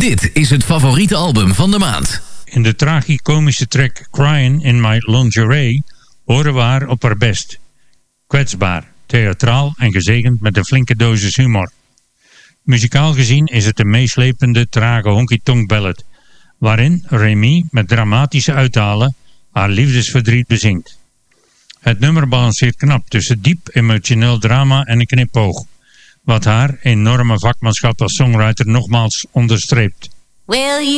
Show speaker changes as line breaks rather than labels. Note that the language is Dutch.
Dit is het favoriete album van de maand.
In de tragicomische track Crying in My Lingerie horen we haar op haar best. Kwetsbaar, theatraal en gezegend met een flinke dosis humor. Muzikaal gezien is het een meeslepende, trage honky-tonk ballad, waarin Remy met dramatische uithalen haar liefdesverdriet bezingt. Het nummer balanceert knap tussen diep emotioneel drama en een knipoog, wat haar enorme vakmanschap als songwriter nogmaals onderstreept.
Well,